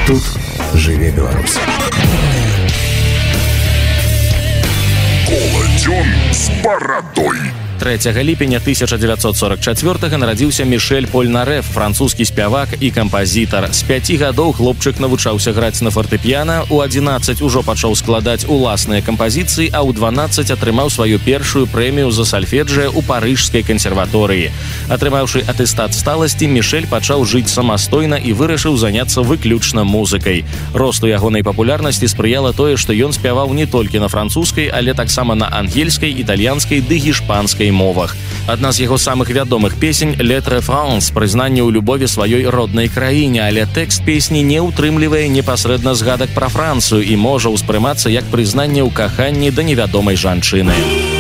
Тут жыве Беларусь. Коладзён з барадой. 3 ліпеня 1944 нарадзіўся Мішэль Польнарэф, французскі спявак і кампазітар. З 5 гадоў хлопчык навучаўся граць на фартэпіяна, у 11 ужо пачаў складаць уласныя кампазіцыі, а ў 12 атрымаў сваю першую прэмію за сальфеджыа ў парыжскай кансерваторыі. Атрымаўшы атэстат сталасці, Мішэль пачаў жыць самастойна і вырашыў заняцца выключна музыкай. Росту ягонай папулярнасці спрыяла тое, што ён спяваў не толькі на французскай, але таксама на ангельскай, італьянскай ды гішпанскай мовах. Адна з яго самых вядомых песень «Lettre France» – прызнанне ў любові сваёй роднай краіне, але тэкст песні не ўтрымлівае непасрэдна згадак пра Францыю і можа ўспрымацца як прызнанне ў каханні да невядомай жанчыны.